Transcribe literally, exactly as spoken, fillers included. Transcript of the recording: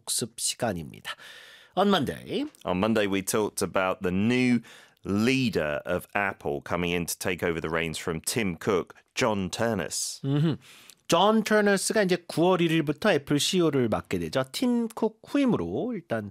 복습 시간입니다. On Monday, On Monday, we talked about the new leader of Apple coming in to take over the reins from Tim Cook, John Ternus. 음흠. 존 터너스가 이제 구월 일일부터 애플 씨이오를 맡게 되죠. 팀 쿡 후임으로 일단